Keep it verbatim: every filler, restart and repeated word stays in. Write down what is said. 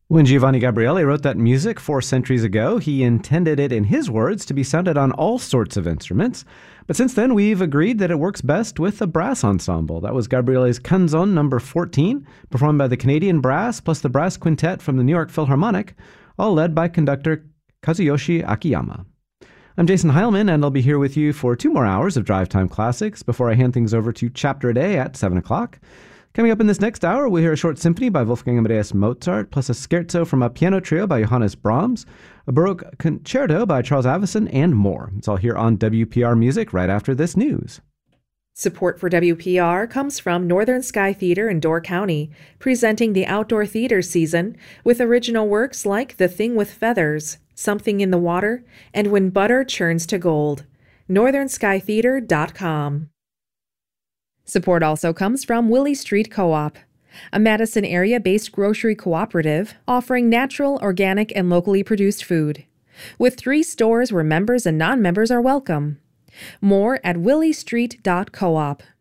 When Giovanni Gabriele wrote that music four centuries ago, he intended it, in his words, to be sounded on all sorts of instruments. But since then, we've agreed that it works best with a brass ensemble. That was Gabriele's Canzone number fourteen, performed by the Canadian Brass plus the brass quintet from the New York Philharmonic, all led by conductor Kazuyoshi Akiyama. I'm Jason Heilman, and I'll be here with you for two more hours of Drive Time Classics before I hand things over to Chapter a Day at seven o'clock. Coming up in this next hour, we'll hear a short symphony by Wolfgang Amadeus Mozart, plus a scherzo from a piano trio by Johannes Brahms, a Baroque concerto by Charles Avison, and more. It's all here on W P R Music right after this news. Support for W P R comes from Northern Sky Theater in Door County, presenting the outdoor theater season with original works like The Thing with Feathers, Something in the Water, and When Butter Churns to Gold. northern sky theater dot com. Support also comes from Willie Street Co-op, a Madison area-based grocery cooperative offering natural, organic, and locally produced food, with three stores where members and non-members are welcome. More at willie street dot coop.